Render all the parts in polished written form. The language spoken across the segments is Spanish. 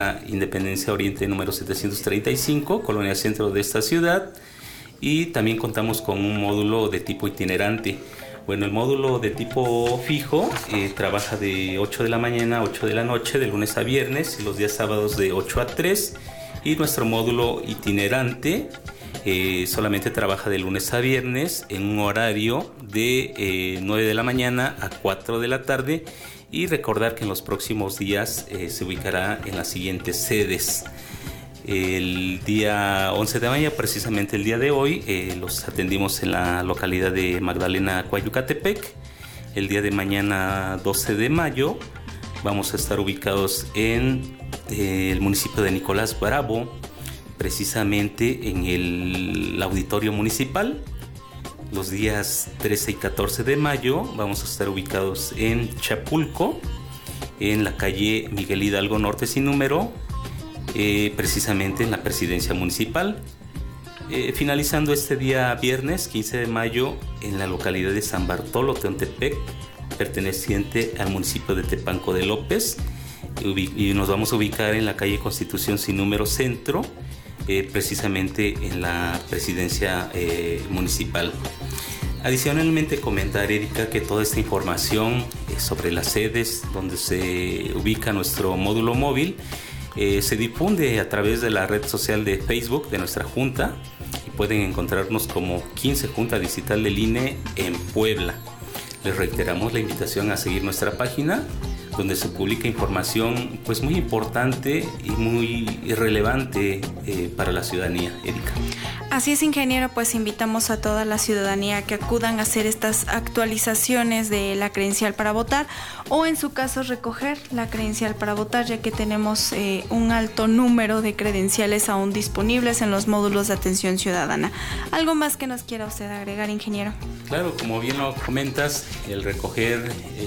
Independencia Oriente número 735, Colonia Centro de esta ciudad, y también contamos con un módulo de tipo itinerante. Bueno, el módulo de tipo fijo trabaja de 8 de la mañana a 8 de la noche, de lunes a viernes, y los días sábados de 8 a 3. Y nuestro módulo itinerante solamente trabaja de lunes a viernes en un horario de 9 de la mañana a 4 de la tarde. Y recordar que en los próximos días se ubicará en las siguientes sedes. El día 11 de mayo, precisamente el día de hoy, los atendimos en la localidad de Magdalena, Coayucatepec. El día de mañana, 12 de mayo, vamos a estar ubicados en el municipio de Nicolás Bravo, precisamente en el auditorio municipal. Los días 13 y 14 de mayo vamos a estar ubicados en Chapulco, en la calle Miguel Hidalgo Norte sin número, precisamente en la presidencia municipal. Finalizando este día viernes 15 de mayo en la localidad de San Bartolo, Teontepec, perteneciente al municipio de Tepanco de López, y nos vamos a ubicar en la calle Constitución sin número Centro, precisamente en la presidencia municipal. Adicionalmente comentar, Erika, que toda esta información sobre las sedes donde se ubica nuestro módulo móvil se difunde a través de la red social de Facebook de nuestra Junta, y pueden encontrarnos como 15 Junta Distrital del INE en Puebla. Les reiteramos la invitación a seguir nuestra página, donde se publica información pues muy importante y muy relevante para la ciudadanía, Erika. Así es, ingeniero, pues invitamos a toda la ciudadanía a que acudan a hacer estas actualizaciones de la credencial para votar, o en su caso recoger la credencial para votar, ya que tenemos un alto número de credenciales aún disponibles en los módulos de atención ciudadana. ¿Algo más que nos quiera usted agregar, ingeniero? Claro, como bien lo comentas, el recoger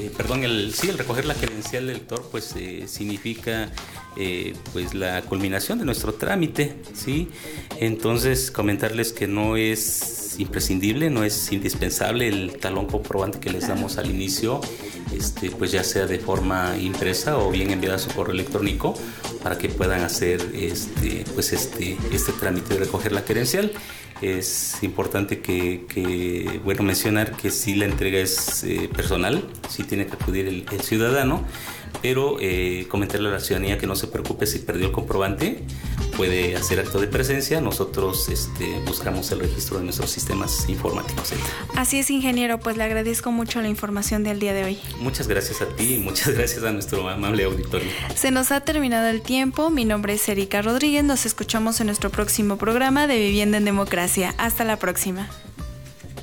la credencial del elector pues significa pues la culminación de nuestro trámite, ¿sí? Entonces comentarles que no es imprescindible, no es indispensable el talón comprobante que les damos al inicio, pues ya sea de forma impresa o bien enviada a su correo electrónico, para que puedan hacer este trámite de recoger la credencial. Es importante mencionar que sí, la entrega es personal, sí tiene que acudir el ciudadano, pero comentarle a la ciudadanía que no se preocupe si perdió el comprobante, puede hacer acto de presencia. Nosotros buscamos el registro de nuestros sistemas informáticos. Así es, ingeniero, pues le agradezco mucho la información del día de hoy. Muchas gracias a ti y muchas gracias a nuestro amable auditorio. Se nos ha terminado el tiempo. Mi nombre es Erika Rodríguez. Nos escuchamos en nuestro próximo programa de Vivienda en Democracia. Hasta la próxima.